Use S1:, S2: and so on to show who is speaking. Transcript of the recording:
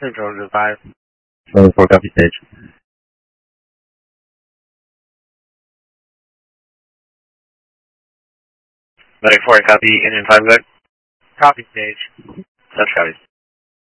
S1: Control to 5.
S2: Level 4, copy stage.
S1: Level 4, copy, engine 5 good. Copy stage. Touch copy.